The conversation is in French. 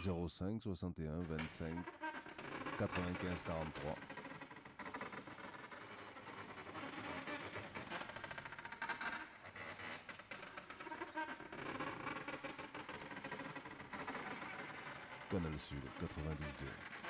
05 61 25 95 43. Canal Sud 92.2.